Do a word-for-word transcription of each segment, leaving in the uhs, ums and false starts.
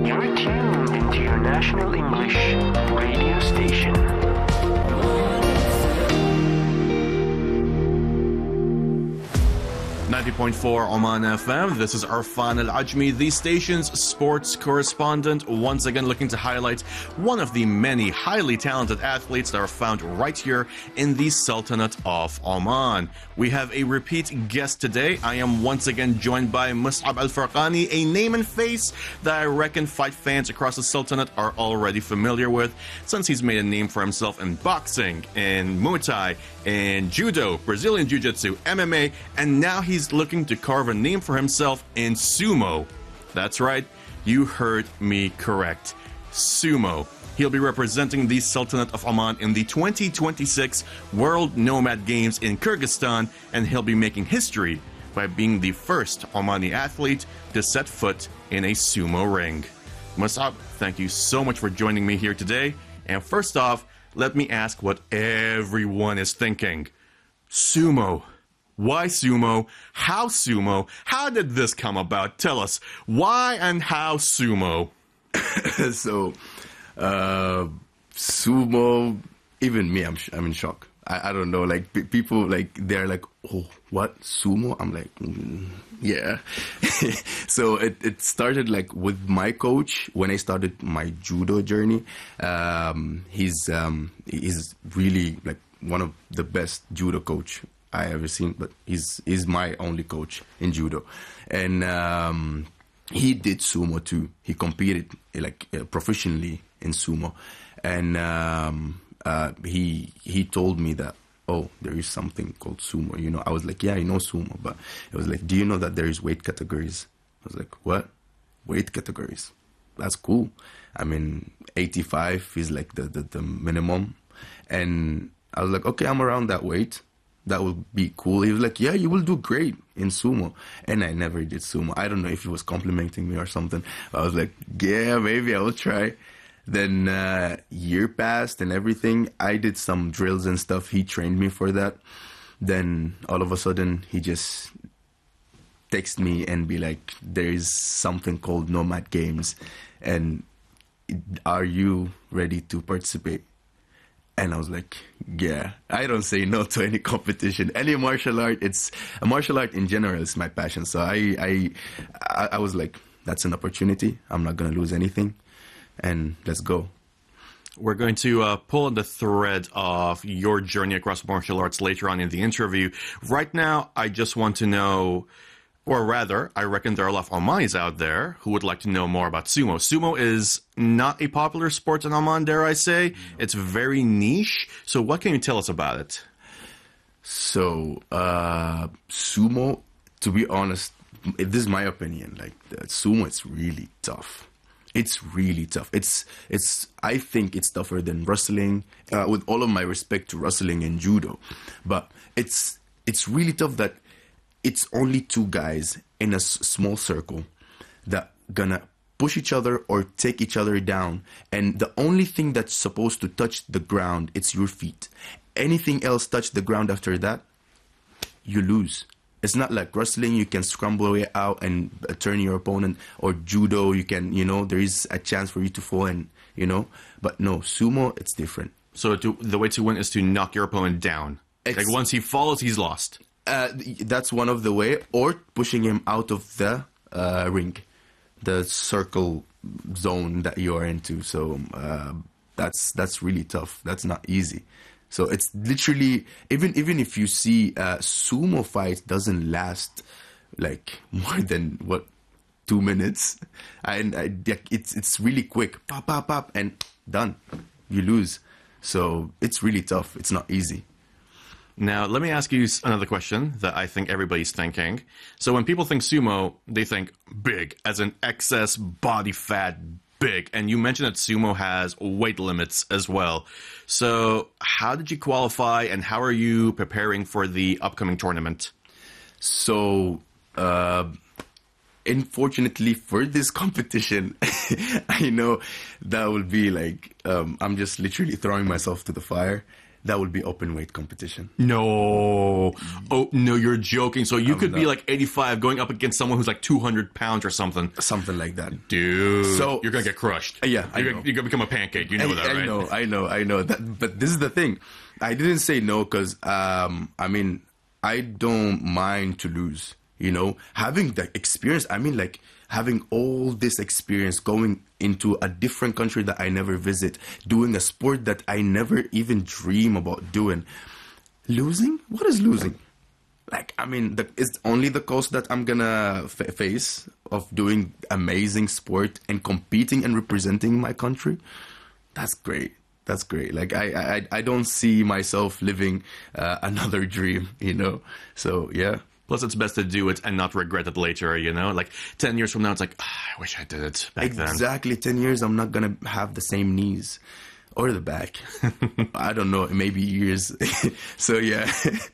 You're tuned into your national English radio station. ninety point four Oman F M. This is Arfan Al-Ajmi, the station's sports correspondent, once again looking to highlight one of the many highly talented athletes that are found right here in the Sultanate of Oman. We have a repeat guest today. I am once again joined by Mus'ab Al-Farqani, a name and face that I reckon fight fans across the Sultanate are already familiar with, since he's made a name for himself in boxing, in Muay Thai, in Judo, Brazilian Jiu-Jitsu, M M A, and now he's looking to carve a name for himself in sumo. That's right, you heard me correct. Sumo. He'll be representing the Sultanate of Oman in the twenty twenty-six World Nomad Games in Kyrgyzstan, and he'll be making history by being the first Omani athlete to set foot in a sumo ring. Mus'ab, thank you so much for joining me here today. And first off, let me ask what everyone is thinking. Sumo. Why sumo? How sumo? How did this come about? Tell us. Why and how sumo? so, uh, sumo, even me, I'm, sh- I'm in shock. I, I don't know, like, p- people, like, they're like, oh, what, sumo? I'm like, mm, yeah. so it, it started, like, with my coach when I started my judo journey. Um, he's, um, he's really, like, one of the best judo coach I ever seen, but he's, he's my only coach in judo. And um, he did sumo, too. He competed, like, uh, professionally in sumo. And... Um, Uh, he he told me that, oh, there is something called sumo. You know, I was like, yeah, I know sumo, but it was like, do you know that there is weight categories? I was like, what? Weight categories? That's cool. I mean, eighty-five is like the, the, the minimum. And I was like, okay, I'm around that weight. That would be cool. He was like, yeah, you will do great in sumo. And I never did sumo. I don't know if he was complimenting me or something. I was like, yeah, maybe I will try. Then uh, year passed and everything. I did some drills and stuff. He trained me for that. Then all of a sudden, he just text me and be like, there is something called Nomad Games. And are you ready to participate? And I was like, yeah, I don't say no to any competition. Any martial art, it's a martial art in general is my passion. So I, I, I was like, that's an opportunity. I'm not going to lose anything. And let's go. We're going to uh, pull on the thread of your journey across martial arts later on in the interview. Right now, I just want to know, or rather, I reckon there are a lot of Omanis out there who would like to know more about sumo. Sumo is not a popular sport in Oman, dare I say. No. It's very niche. So what can you tell us about it? So, uh, sumo, to be honest, this is my opinion. Like, sumo is really tough. It's really tough. It's, it's. I think it's tougher than wrestling, uh, with all of my respect to wrestling and judo. But it's it's really tough that it's only two guys in a s- small circle that gonna push each other or take each other down. And the only thing that's supposed to touch the ground, it's your feet. Anything else touch the ground after that, you lose. It's not like wrestling, you can scramble away out and turn your opponent, or judo, you can, you know, there is a chance for you to fall and, you know, but no, sumo, it's different. So to, the way to win is to knock your opponent down. It's, like once he falls, he's lost. Uh, that's one of the way, or pushing him out of the uh, ring, the circle zone that you are into. So uh, that's that's really tough. That's not easy. So it's literally, even even if you see uh, sumo fight doesn't last like more than what two minutes, and I, it's it's really quick, pop pop pop, and done. You lose. So it's really tough. It's not easy. Now, let me ask you another question that I think everybody's thinking. So when people think sumo, they think big, as in excess body fat, big. And you mentioned that sumo has weight limits as well. So how did you qualify, and how are you preparing for the upcoming tournament? So, uh, unfortunately for this competition, I know that will be like, um, I'm just literally throwing myself to the fire. that would be open weight competition. No. Oh, no, you're joking. So you I'm could be not. like eighty-five going up against someone who's like two hundred pounds or something. Something like that. Dude. So- you're going to get crushed. Yeah, I You're, know. gonna, you're going to become a pancake. You know I, that, I right? know, I know, I know. That, but this is the thing. I didn't say no because, um, I mean, I don't mind to lose. You know, having the experience. I mean, like having all this experience, going into a different country that I never visit, doing a sport that I never even dream about doing. Losing? What is losing? Like, I mean, the, it's only the cost that I'm gonna f- face of doing amazing sport and competing and representing my country. That's great. That's great. Like, I, I, I don't see myself living uh, another dream, you know? So, yeah. Plus, it's best to do it and not regret it later, you know? Like, ten years from now, it's like, ah, I wish I did it back then. Exactly. ten years, I'm not gonna have the same knees or the back. I don't know, maybe years. So, yeah.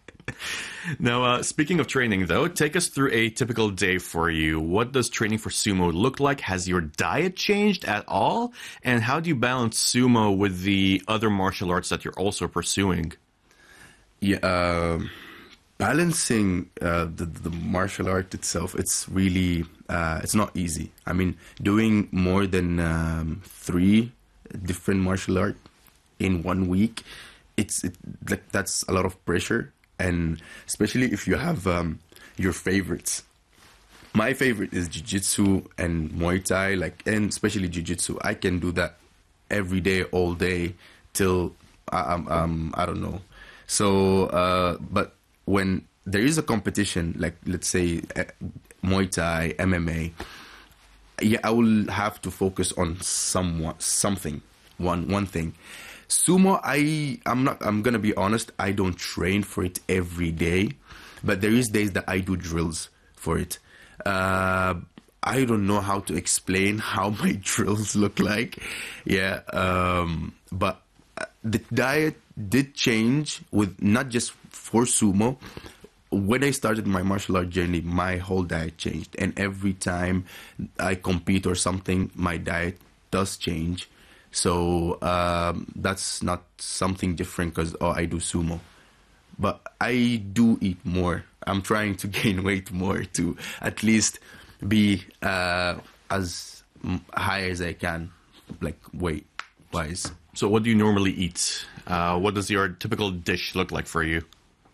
Now, uh, speaking of training, though, take us through a typical day for you. What does training for sumo look like? Has your diet changed at all? And how do you balance sumo with the other martial arts that you're also pursuing? Yeah, um, balancing uh, the, the martial art itself, it's really, uh, it's not easy. I mean, doing more than um, three different martial art in one week, it's it, like that's a lot of pressure. And especially if you have um, your favorites. My favorite is Jiu-Jitsu and Muay Thai, like, and especially Jiu-Jitsu. I can do that every day, all day, till, um, um, I don't know. So, uh, but when there is a competition, like, let's say, uh, Muay Thai, M M A, yeah, I will have to focus on somewhat, something, one, one thing. Sumo, I, I'm not, I'm gonna be honest, I don't train for it every day, but there is days that I do drills for it. Uh, I don't know how to explain how my drills look like. Yeah, um, but the diet did change with not just for sumo. When I started my martial art journey, my whole diet changed. And every time I compete or something, my diet does change. So um, that's not something different because, oh, I do sumo. But I do eat more. I'm trying to gain weight more to at least be uh, as high as I can, like weight-wise. So what do you normally eat? Uh, what does your typical dish look like for you?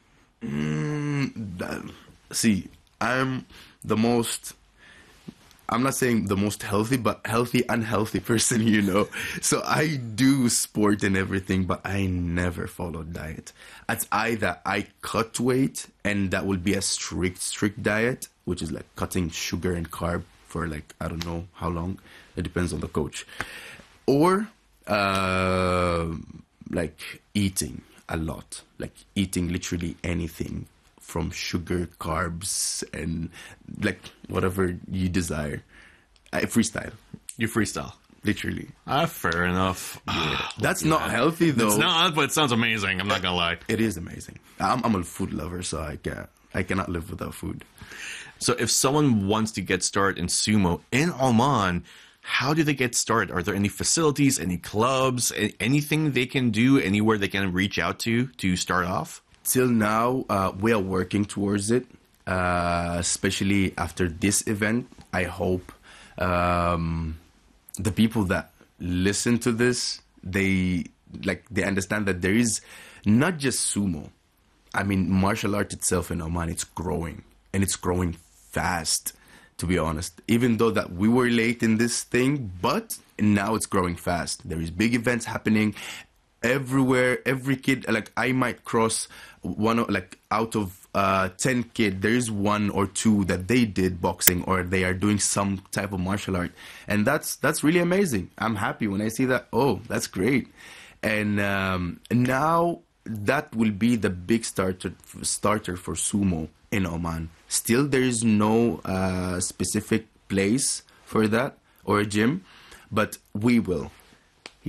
Mm, see, I'm the most... I'm not saying the most healthy, but healthy, unhealthy person, you know. So I do sport and everything, but I never follow diet. It's either I cut weight, and that will be a strict, strict diet, which is like cutting sugar and carb for like, I don't know how long. It depends on the coach. Or uh, like eating a lot, like eating literally anything. From sugar, carbs, and like whatever you desire. I freestyle, You freestyle. literally. Ah, fair enough. Ah, That's look at not that. healthy though. It's not, but it sounds amazing. I'm not gonna lie. It is amazing. I'm, I'm a food lover, so I can't. I cannot live without food. So if someone wants to get started in sumo in Oman, how do they get started? Are there any facilities, any clubs, a- anything they can do, anywhere they can reach out to to start off? Till now, uh, we are working towards it, uh, especially after this event. I hope um, the people that listen to this, they like they understand that there is not just sumo. I mean, martial art itself in Oman, it's growing, and it's growing fast, to be honest. Even though that we were late in this thing, but now it's growing fast. There is big events happening everywhere. Every kid, like I might cross one of, like out of uh, ten kid, there is one or two that they did boxing or they are doing some type of martial art, and that's that's really amazing. I'm happy when I see that. Oh, that's great. And um, now that will be the big starter starter for sumo in Oman. Still, there is no uh, specific place for that or a gym, but we will. Yeah.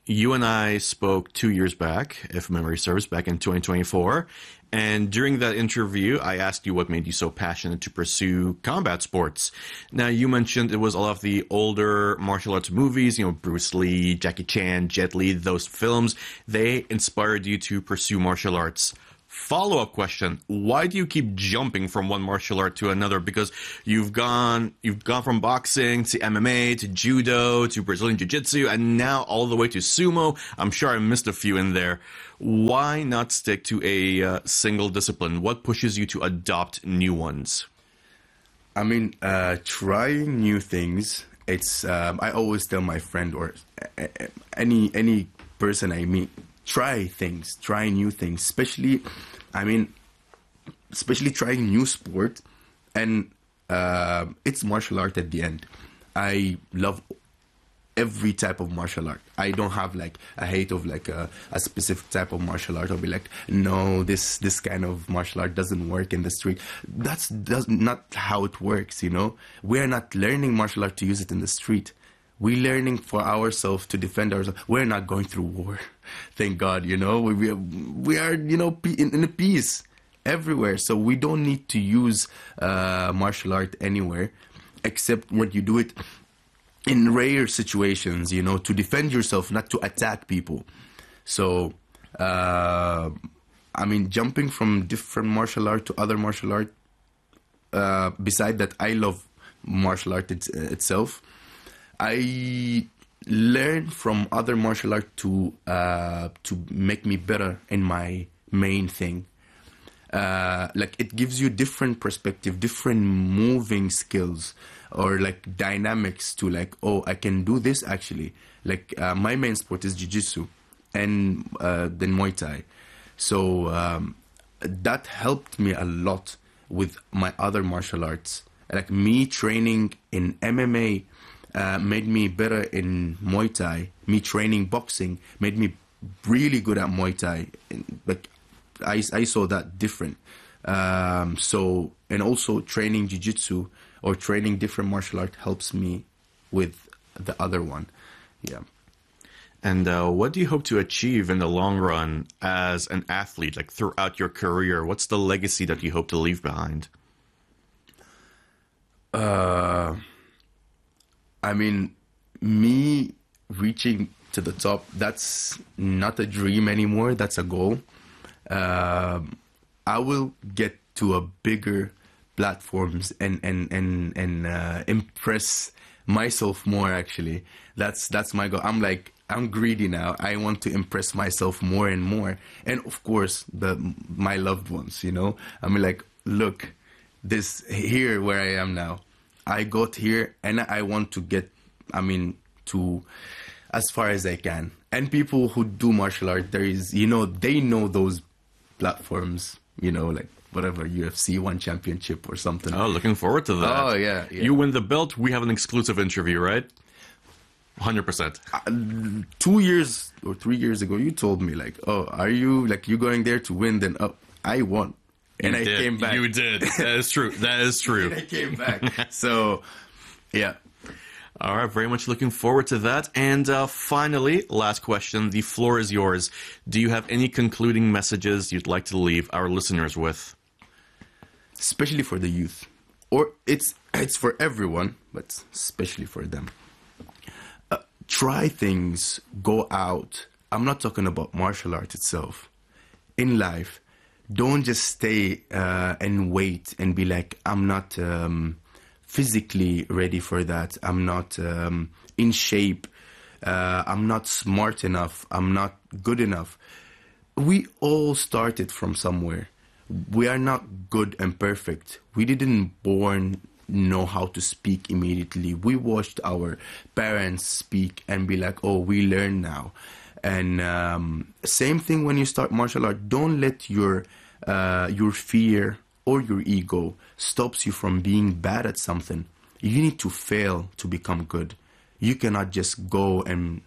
you and I spoke two years back, if memory serves, back in twenty twenty-four. And during that interview, I asked you what made you so passionate to pursue combat sports. Now, you mentioned it was a lot of the older martial arts movies, you know, Bruce Lee, Jackie Chan, Jet Li, those films. They inspired you to pursue martial arts. Follow-up question: why do you keep jumping from one martial art to another? Because you've gone you've gone from boxing to M M A to judo to Brazilian jiu-jitsu and now all the way to sumo. I'm sure I missed a few in there. Why not stick to a uh, single discipline? What pushes you to adopt new ones? I mean, uh, trying new things. It's um, I always tell my friend or any any person I meet, try things, try new things. Especially, I mean, especially trying new sport, and uh, it's martial art at the end. I love every type of martial art. I don't have like a hate of like a, a specific type of martial art. I'll be like, no, this this kind of martial art doesn't work in the street. That's does not how it works, you know. We're not learning martial art to use it in the street. We're learning for ourselves to defend ourselves. We're not going through war, thank God. You know, we we are, we are you know in, in a peace everywhere. So we don't need to use uh, martial art anywhere, except when you do it in rare situations, you know, to defend yourself, not to attack people. So, uh, I mean, jumping from different martial art to other martial art, uh, beside that, I love martial art it, itself. I learn from other martial art to uh, to make me better in my main thing. Uh, like it gives you different perspective, different moving skills, or like dynamics to like, oh, I can do this actually. Like uh, my main sport is jiu-jitsu and uh, then Muay Thai. So um, that helped me a lot with my other martial arts. Like me training in M M A uh, made me better in Muay Thai. Me training boxing made me really good at Muay Thai. Like I, I saw that different. Um, so, and also training jiu-jitsu or training different martial art helps me with the other one. Yeah. And uh, what do you hope to achieve in the long run as an athlete, like throughout your career? What's the legacy that you hope to leave behind? Uh, I mean, me reaching to the top, that's not a dream anymore. That's a goal. Uh, I will get to a bigger platforms and and and and uh, impress myself more. Actually, that's that's my goal. I'm like I'm greedy now. I want to impress myself more and more, and of course the my loved ones. You know, I mean, like, look, this here where I am now. I got here, and I want to get. I mean, to as far as I can. And people who do martial art, there is, you know, they know those platforms, you know, like whatever, U F C One Championship or something. Oh, looking forward to that. Oh, yeah. yeah. You win the belt, we have an exclusive interview, right? one hundred percent. Uh, two years or three years ago, you told me, like, oh, are you, like, you going there to win? Then, oh, I won. And you I did. came back. You did. That is true. That is true. I came back. So, yeah. All right, very much looking forward to that. And uh, finally, last question. The floor is yours. Do you have any concluding messages you'd like to leave our listeners with? Especially for the youth. Or it's it's for everyone, but especially for them. Uh, try things. Go out. I'm not talking about martial art itself. In life, don't just stay uh, and wait and be like, I'm not... Um, physically ready for that. I'm not um, in shape. Uh, I'm not smart enough. I'm not good enough. We all started from somewhere. We are not good and perfect. We didn't born know how to speak immediately. We watched our parents speak and be like, oh, we learn now. And um, same thing when you start martial art. Don't let your uh, your fear or your ego stops you from being bad at something. You need to fail to become good. You cannot just go and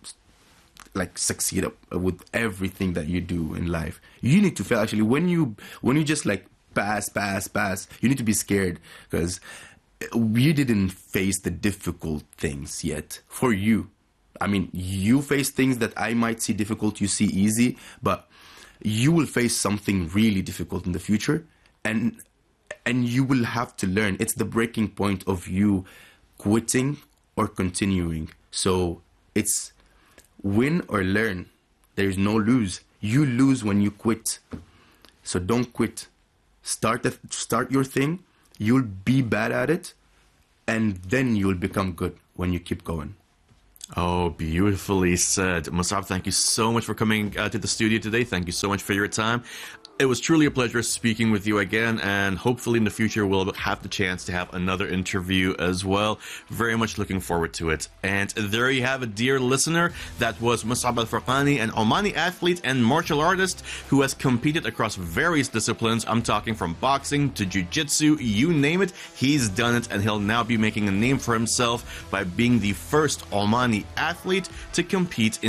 like succeed with everything that you do in life. You need to fail. Actually, when you when you just like pass, pass, pass, you need to be scared because you didn't face the difficult things yet. For you, I mean, you face things that I might see difficult, you see easy, but you will face something really difficult in the future, and and you will have to learn. It's the breaking point of you quitting or continuing. So it's win or learn. There is no lose. You lose when you quit. So don't quit. Start the, start your thing. You'll be bad at it, and then you'll become good when you keep going. Oh, beautifully said. Mus'ab, thank you so much for coming uh, to the studio today. Thank you so much for your time. It was truly a pleasure speaking with you again, and hopefully in the future we'll have the chance to have another interview as well. Very much looking forward to it. And there you have it, dear listener. That was Mus'ab Al-Farqani, an Omani athlete and martial artist who has competed across various disciplines. I'm talking from boxing to jiu-jitsu, you name it, he's done it, and he'll now be making a name for himself by being the first Omani athlete to compete in